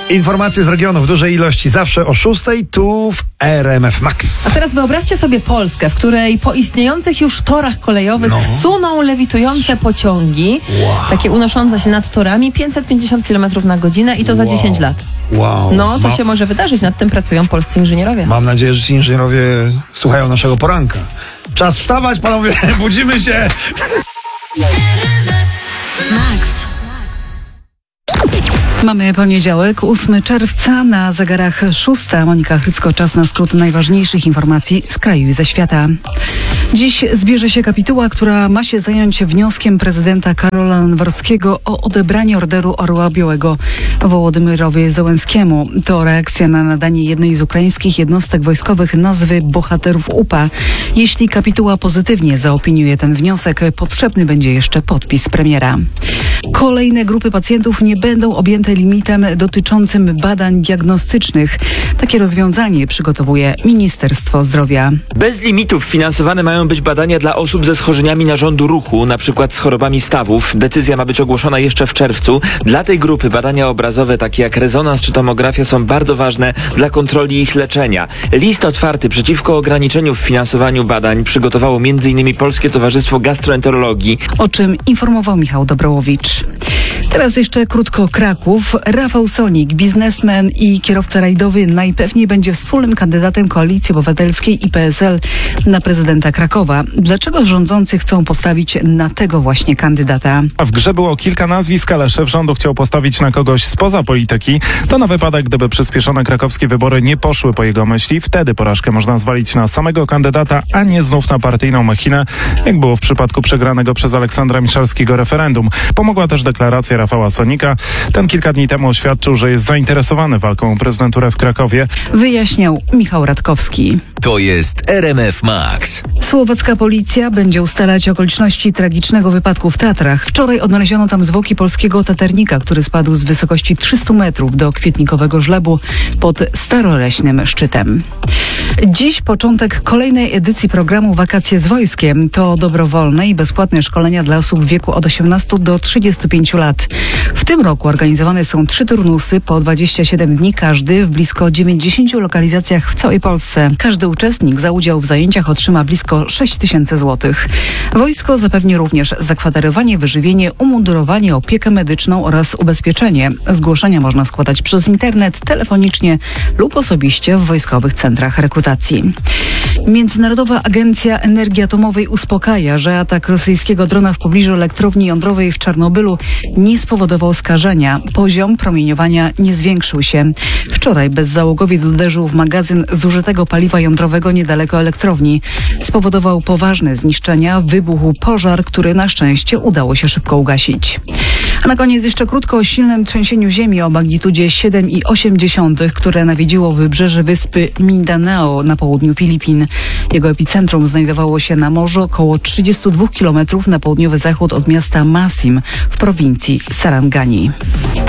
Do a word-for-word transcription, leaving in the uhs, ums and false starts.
Informacje z regionu w dużej ilości zawsze o szóstej tu w R M F Max. A teraz wyobraźcie sobie Polskę, w której po istniejących już torach kolejowych No. suną lewitujące pociągi, Wow. takie unoszące się nad torami, pięćset pięćdziesiąt kilometrów na godzinę i to za Wow. dziesięć lat. Wow. No, to Ma- się może wydarzyć, nad tym pracują polscy inżynierowie. Mam nadzieję, że ci inżynierowie słuchają naszego poranka. Czas wstawać, panowie, budzimy się! Max. Mamy poniedziałek, ósmego czerwca, na zegarach szósta. Monika Chrycko, czas na skrót najważniejszych informacji z kraju i ze świata. Dziś zbierze się kapituła, która ma się zająć wnioskiem prezydenta Karola Nawrockiego o odebranie Orderu Orła Białego Wołodymyrowi Zełenskiemu. To reakcja na nadanie jednej z ukraińskich jednostek wojskowych nazwy Bohaterów U P A. Jeśli kapituła pozytywnie zaopiniuje ten wniosek, potrzebny będzie jeszcze podpis premiera. Kolejne grupy pacjentów nie będą objęte limitem dotyczącym badań diagnostycznych. Takie rozwiązanie przygotowuje Ministerstwo Zdrowia. Bez limitów finansowane mają być badania dla osób ze schorzeniami narządu ruchu, na przykład z chorobami stawów. Decyzja ma być ogłoszona jeszcze w czerwcu. Dla tej grupy badania obrazowe, takie jak rezonans czy tomografia, są bardzo ważne dla kontroli ich leczenia. List otwarty przeciwko ograniczeniu w finansowaniu badań przygotowało m.in. Polskie Towarzystwo Gastroenterologii. O czym informował Michał Dobrołowicz. Teraz jeszcze krótko Kraków. Rafał Sonik, biznesmen i kierowca rajdowy, najpewniej będzie wspólnym kandydatem Koalicji Obywatelskiej i P S L na prezydenta Krakowa. Dlaczego rządzący chcą postawić na tego właśnie kandydata? W grze było kilka nazwisk, ale szef rządu chciał postawić na kogoś spoza polityki. To na wypadek, gdyby przyspieszone krakowskie wybory nie poszły po jego myśli. Wtedy porażkę można zwalić na samego kandydata, a nie znów na partyjną machinę, jak było w przypadku przegranego przez Aleksandra Miszalskiego referendum. Pomogła też deklaracja Rafała Sonika. Ten kilka dni temu oświadczył, że jest zainteresowany walką o prezydenturę w Krakowie. Wyjaśniał Michał Radkowski. To jest R M F Max. Słowacka policja będzie ustalać okoliczności tragicznego wypadku w Tatrach. Wczoraj odnaleziono tam zwłoki polskiego taternika, który spadł z wysokości trzystu metrów do kwietnikowego żlebu pod staroleśnym szczytem. Dziś początek kolejnej edycji programu Wakacje z Wojskiem. To dobrowolne i bezpłatne szkolenia dla osób w wieku od osiemnastu do trzydziestu pięciu lat. W tym roku organizowane są trzy turnusy po dwadzieścia siedem dni każdy w blisko dziewięćdziesięciu lokalizacjach w całej Polsce. Każdy uczestnik za udział w zajęciach otrzyma blisko sześć tysięcy złotych. Wojsko zapewni również zakwaterowanie, wyżywienie, umundurowanie, opiekę medyczną oraz ubezpieczenie. Zgłoszenia można składać przez internet, telefonicznie lub osobiście w wojskowych centrach rekrutacji. Międzynarodowa Agencja Energii Atomowej uspokaja, że atak rosyjskiego drona w pobliżu elektrowni jądrowej w Czarnobylu nie spowodował skażenia. Poziom promieniowania nie zwiększył się. Wczoraj bezzałogowiec uderzył w magazyn zużytego paliwa jądrowego niedaleko elektrowni. Spowodował poważne zniszczenia, wybuchł pożar, który na szczęście udało się szybko ugasić. A na koniec jeszcze krótko o silnym trzęsieniu ziemi o magnitudzie siedem przecinek osiem, które nawiedziło wybrzeże wyspy Mindanao na południu Filipin. Jego epicentrum znajdowało się na morzu około trzydziestu dwóch kilometrów na południowy zachód od miasta Masim w prowincji Sarangani.